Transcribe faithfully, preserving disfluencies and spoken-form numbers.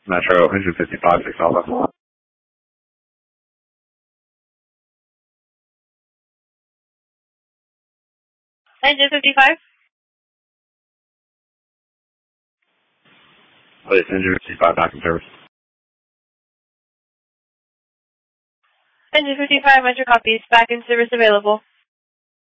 Metro, engine fifty-five, six Alpha. Engine fifty-five? Please, engine fifty-five, back in service. Engine fifty-five, Metro copies, back in service available.